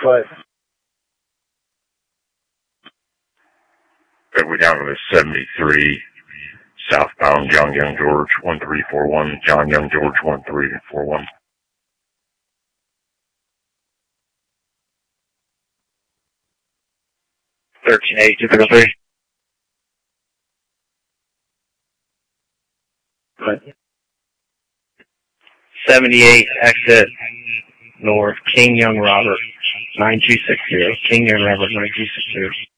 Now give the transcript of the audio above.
But we're down to the 73, southbound John Young George 1341, John Young George 1341. $13.8, 203. Right. 78, exit north, King Young Robert, 9260. King Young Robert, 9260.